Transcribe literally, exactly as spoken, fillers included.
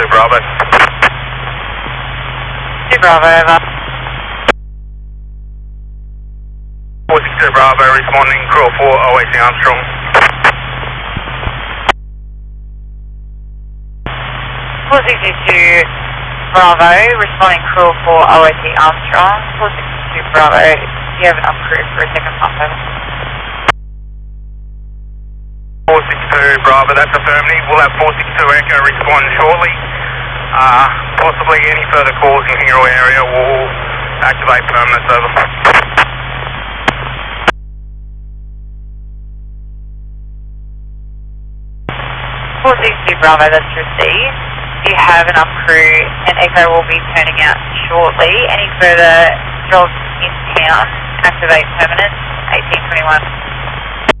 two Bravo. two Bravo, over. four six two Bravo, responding crew four, O A C Armstrong. four six two Bravo, responding crew four, O A C Armstrong. four six two Bravo, do you have enough crew for a second pump, over? four six two Bravo, that's affirmative. We'll have four six two Echo respond shortly. Uh, possibly any further calls in Hero area will activate permanence, over. four six two Bravo, that's received. You have enough crew and Echo will be turning out shortly. Any further jobs in town, activate permanence, eighteen twenty-one.